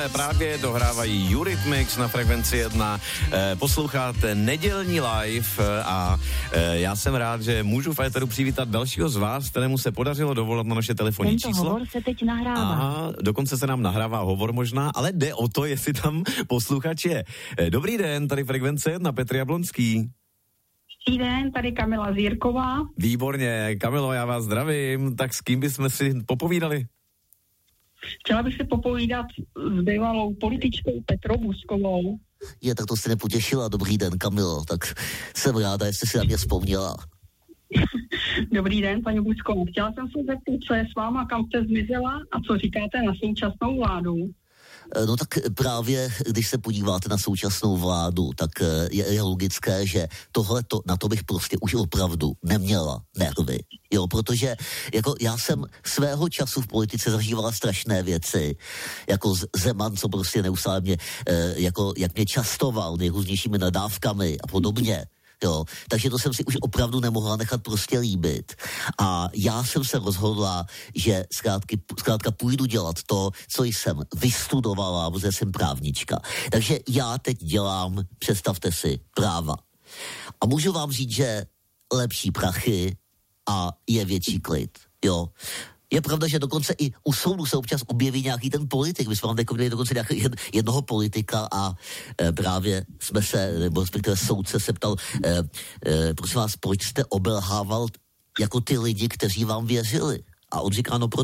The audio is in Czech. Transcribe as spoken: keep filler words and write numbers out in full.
Právě dohrávají Eurythmics na frekvenci jedna. E, posloucháte nedělní live a e, já jsem rád, že můžu v éteru přivítat dalšího z vás, kterému se podařilo dovolat na naše telefonní Tento číslo. Tento hovor se teď nahrává. A dokonce se nám nahrává hovor možná, ale jde o to, jestli tam posluchač je. E, dobrý den, tady frekvence jedna, Petr Jablonský. Dobrý den, tady Kamila Zírková. Výborně, Kamilo, já vás zdravím. Tak s kým bychom si popovídali? Chtěla bych se popovídat s bývalou političkou Petrou Buzkovou. Je, tak to jste nepotěšila. Dobrý den, Kamilo. Tak jsem ráda, jestli si na mě vzpomněla. Dobrý den, paní Buzková. Chtěla jsem se zeptat, co je s váma, kam jste zmizela a co říkáte na současnou vládu? No tak právě, když se podíváte na současnou vládu, tak je, je logické, že tohleto, na to bych prostě už opravdu neměla nervy. Jo, protože jako já jsem svého času v politice zažívala strašné věci, jako Zeman, co prostě neustále mě, jako, jak mě častoval nejrůznějšími nadávkami a podobně. Jo, takže to jsem si už opravdu nemohla nechat prostě líbit. A já jsem se rozhodla, že zkrátky, zkrátka půjdu dělat to, co jsem vystudovala, protože jsem právnička. Takže já teď dělám, představte si, práva. A můžu vám říct, že lepší prachy a je větší klid. Jo. Je pravda, že dokonce i u soudu se občas objeví nějaký ten politik. My jsme vám měli dokonce nějaký jednoho politika a e, právě jsme se, nebo respektive soudce se ptal, e, e, prosím vás, proč jste obelhával jako ty lidi, kteří vám věřili? A on říká, no